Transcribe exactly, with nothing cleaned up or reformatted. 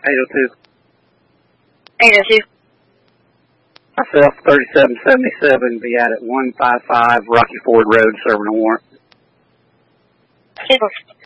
eight oh two. eight oh two. Myself, thirty-seven seventy-seven, be out at one fifty-five Rocky Ford Road, serving a warrant. Super.